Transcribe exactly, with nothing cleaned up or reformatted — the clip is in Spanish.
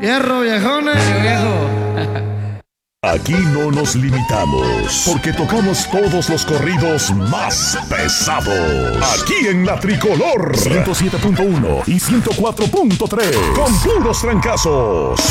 Fierro, viejones. Viejo. Aquí no nos limitamos, porque tocamos todos los corridos más pesados. Aquí en La Tricolor ciento siete punto uno y ciento cuatro punto tres, con puros trancazos.